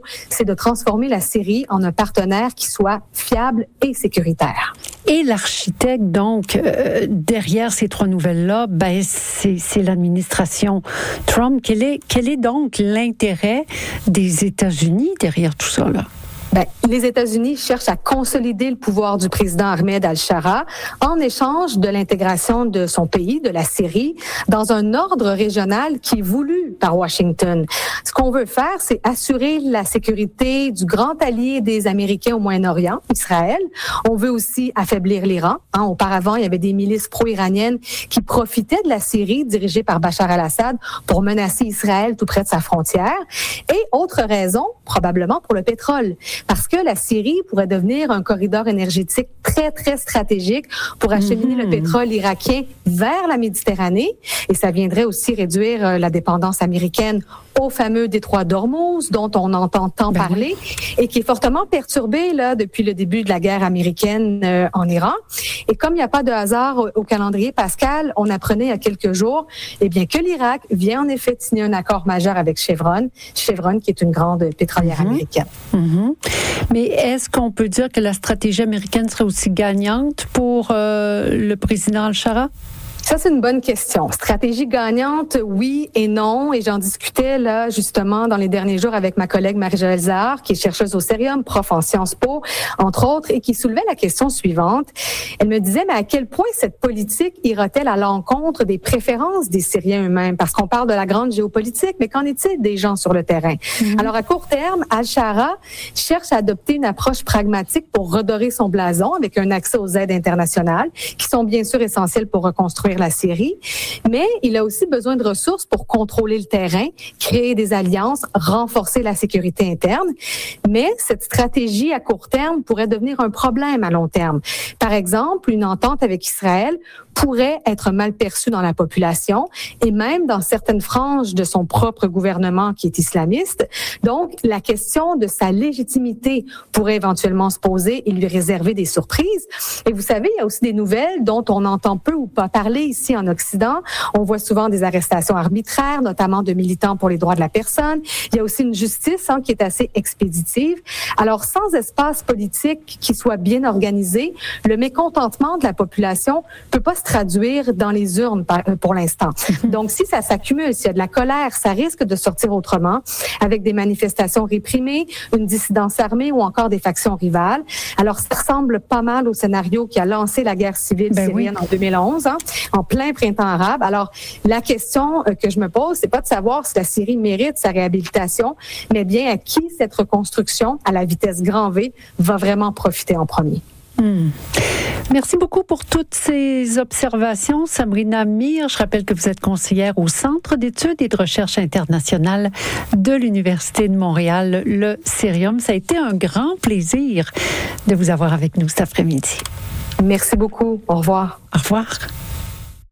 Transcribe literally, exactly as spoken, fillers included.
c'est de transformer la Syrie en un partenaire qui soit fiable et sécuritaire. Et l'architecte, donc, euh, derrière ces trois nouvelles-là, ben, c'est, c'est l'administration Trump. Quel est, quel est donc l'intérêt des États-Unis derrière tout ça, là? Ben, les États-Unis cherchent à consolider le pouvoir du président Ahmed al-Shara en échange de l'intégration de son pays, de la Syrie, dans un ordre régional qui est voulu par Washington. Ce qu'on veut faire, c'est assurer la sécurité du grand allié des Américains au Moyen-Orient, Israël. On veut aussi affaiblir l'Iran. Hein, auparavant, il y avait des milices pro-iraniennes qui profitaient de la Syrie, dirigée par Bachar al-Assad, pour menacer Israël tout près de sa frontière. Et autre raison, probablement pour le pétrole. Parce que la Syrie pourrait devenir un corridor énergétique très, très stratégique pour acheminer mm-hmm. le pétrole irakien vers la Méditerranée. Et ça viendrait aussi réduire euh, la dépendance américaine au fameux détroit d'Ormuz, dont on entend tant ben parler, oui. et qui est fortement perturbé là depuis le début de la guerre américaine euh, en Iran. Et comme il n'y a pas de hasard au, au calendrier pascal, on apprenait il y a quelques jours eh bien, que l'Irak vient en effet de signer un accord majeur avec Chevron, Chevron qui est une grande pétrolière mm-hmm. américaine. Mm-hmm. Mais est-ce qu'on peut dire que la stratégie américaine serait aussi gagnante pour euh, le président al-Shara? Ça, c'est une bonne question. Stratégie gagnante, oui et non. Et j'en discutais là justement dans les derniers jours avec ma collègue Marie-Joëlle Zahar, qui est chercheuse au Cérium, prof en Sciences Po, entre autres, et qui soulevait la question suivante. Elle me disait, mais à quel point cette politique ira-t-elle à l'encontre des préférences des Syriens eux-mêmes? Parce qu'on parle de la grande géopolitique, mais qu'en est-il des gens sur le terrain? Mm-hmm. Alors, à court terme, al-Shara cherche à adopter une approche pragmatique pour redorer son blason avec un accès aux aides internationales, qui sont bien sûr essentielles pour reconstruire la Syrie, mais il a aussi besoin de ressources pour contrôler le terrain, créer des alliances, renforcer la sécurité interne. Mais cette stratégie à court terme pourrait devenir un problème à long terme. Par exemple, une entente avec Israël pourrait être mal perçue dans la population et même dans certaines franges de son propre gouvernement qui est islamiste. Donc, la question de sa légitimité pourrait éventuellement se poser et lui réserver des surprises. Et vous savez, il y a aussi des nouvelles dont on entend peu ou pas parler ici en Occident. On voit souvent des arrestations arbitraires, notamment de militants pour les droits de la personne. Il y a aussi une justice hein, qui est assez expéditive. Alors, sans espace politique qui soit bien organisé, le mécontentement de la population peut pas se traduire dans les urnes pour l'instant. Donc, si ça s'accumule, s'il y a de la colère, ça risque de sortir autrement, avec des manifestations réprimées, une dissidence armée ou encore des factions rivales. Alors, ça ressemble pas mal au scénario qui a lancé la guerre civile ben syrienne oui. en deux mille onze, hein, en plein printemps arabe. Alors, la question que je me pose, c'est pas de savoir si la Syrie mérite sa réhabilitation, mais bien à qui cette reconstruction à la vitesse grand V va vraiment profiter en premier. Hmm. Merci beaucoup pour toutes ces observations, Sabrina Mir. Je rappelle que vous êtes conseillère au Centre d'études et de recherche internationale de l'Université de Montréal, le Cérium. Ça a été un grand plaisir de vous avoir avec nous cet après-midi. Merci beaucoup. Au revoir. Au revoir.